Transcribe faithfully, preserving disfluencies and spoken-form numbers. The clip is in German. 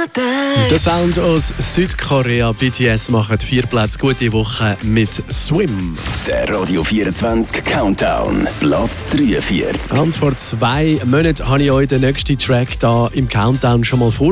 Der Sound aus Südkorea, B T S, macht vier Plätze gute Woche mit Swim. Der Radio vierundzwanzig Countdown, Platz dreiundvierzig. Und vor zwei Monaten habe ich euch den nächsten Track da im Countdown schon mal vor